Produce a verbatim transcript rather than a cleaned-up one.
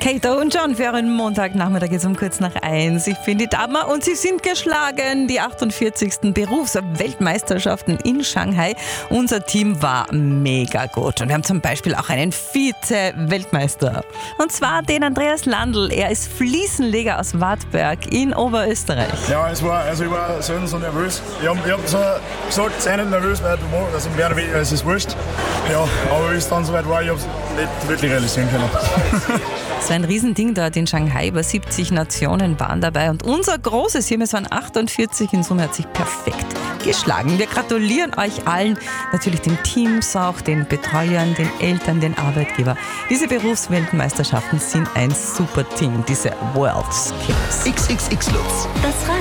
Kato und John für einen Montagnachmittag ist um kurz nach eins. Ich bin die Dama und sie sind geschlagen. Die achtundvierzigsten Berufsweltmeisterschaften in Shanghai. Unser Team war mega gut und wir haben zum Beispiel auch einen Vize-Weltmeister. Und zwar den Andreas Landl. Er ist Fliesenleger aus Wartberg in Oberösterreich. Ja, es war, also ich war selten so nervös. Ich habe hab so gesagt, sei nicht nervös, weil du machst, also mehr oder weniger, es ist wurscht. Ja, aber wie es dann soweit war, ich habe es nicht wirklich realisieren können. Es war ein Riesending dort in Shanghai, über siebzig Nationen waren dabei und unser großes Team, es waren achtundvierzig, in Summe hat sich perfekt geschlagen. Wir gratulieren euch allen, natürlich den Teams auch, den Betreuern, den Eltern, den Arbeitgebern. Diese Berufsweltmeisterschaften sind ein super Team, diese World Skills. X X X Lutz. Das